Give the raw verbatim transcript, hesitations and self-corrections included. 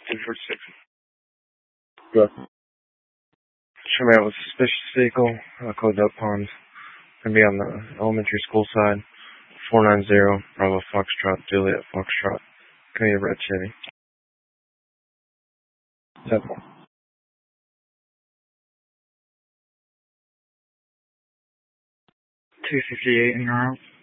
two forty-six. Go. Show me out with suspicious vehicle, uh, code Duck Pond. Gonna be on the elementary school side. four nine zero, Bravo Foxtrot, Juliet Foxtrot. Gonna be a red Chevy. Seven. two fifty-eight in your house.